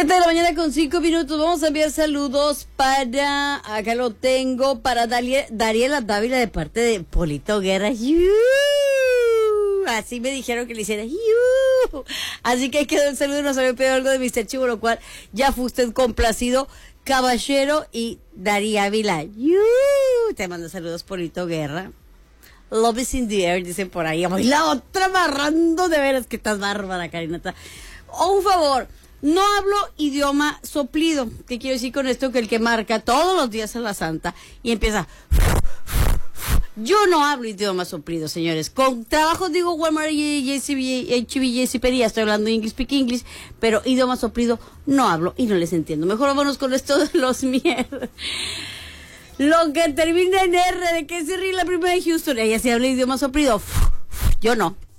7 de la mañana con 5 minutos. Vamos a enviar saludos para, acá lo tengo, para Dariela Dávila de parte de Polito Guerra. Así me dijeron que le hiciera. Así que quedó el saludo. Nos había pedido algo de Mr. Chivo, lo cual ya fue usted complacido. Caballero y Daría Ávila. Te mando saludos, Polito Guerra. Love is in the air, dicen por ahí. Y la otra amarrando, de veras que estás bárbara, Karinata. Un favor, no hablo idioma soplido. ¿Qué quiero decir con esto? Que el que marca todos los días a la santa y empieza... Yo no hablo idioma soplido, señores. Con trabajo digo Walmart y JCPenney, estoy hablando English Speak English, pero idioma soplido no hablo y no les entiendo. Mejor vámonos con esto de los mierdas. Lo que termina en R, ¿de qué se ríe la prima de Houston? Ella sí habla idioma soplido. Yo no.